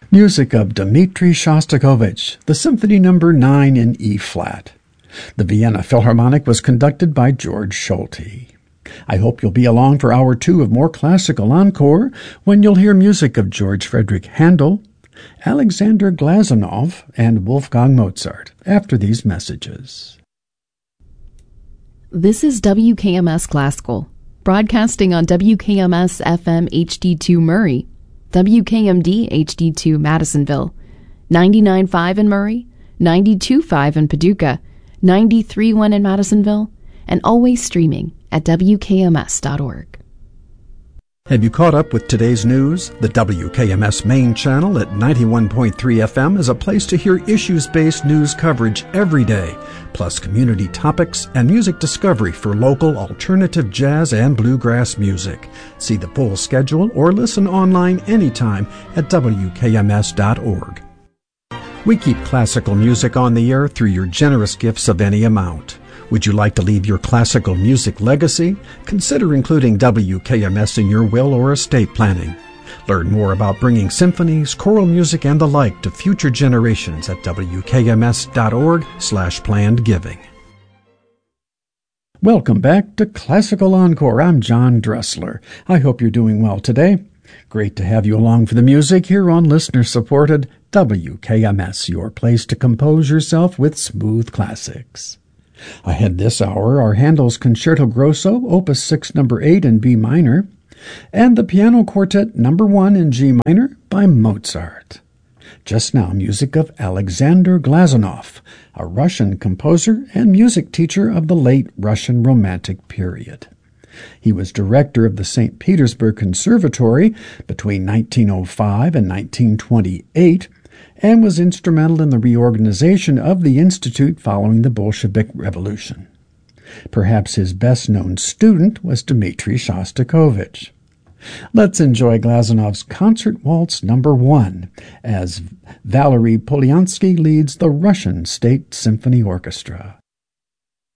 Music of Dmitri Shostakovich, the Symphony No. 9 in E-flat. The Vienna Philharmonic was conducted by George Solti. I hope you'll be along for Hour 2 of more classical encore, when you'll hear music of George Frederick Handel, Alexander Glazunov, and Wolfgang Mozart after these messages. This is WKMS Classical, broadcasting on WKMS FM HD2 Murray, WKMD HD2 Madisonville, 99.5 in Murray, 92.5 in Paducah, 93.1 in Madisonville, and always streaming at WKMS.org. Have you caught up with today's news? The WKMS main channel at 91.3 FM is a place to hear issues-based news coverage every day, plus community topics and music discovery for local alternative jazz and bluegrass music. See the full schedule or listen online anytime at WKMS.org. We keep classical music on the air through your generous gifts of any amount. Would you like to leave your classical music legacy? Consider including WKMS in your will or estate planning. Learn more about bringing symphonies, choral music, and the like to future generations at WKMS.org/planned giving. Welcome back to Classical Encore. I'm John Dressler. I hope you're doing well today. Great to have you along for the music here on listener-supported WKMS, your place to compose yourself with smooth classics. Ahead this hour are Handel's Concerto Grosso, Opus 6 No. 8 in B minor, and the Piano Quartet No. 1 in G minor by Mozart. Just now, music of Alexander Glazunov, a Russian composer and music teacher of the late Russian Romantic period. He was director of the St. Petersburg Conservatory between 1905 and 1928, and was instrumental in the reorganization of the Institute following the Bolshevik Revolution. Perhaps his best-known student was Dmitri Shostakovich. Let's enjoy Glazunov's Concert Waltz No. 1 as Valery Polyansky leads the Russian State Symphony Orchestra.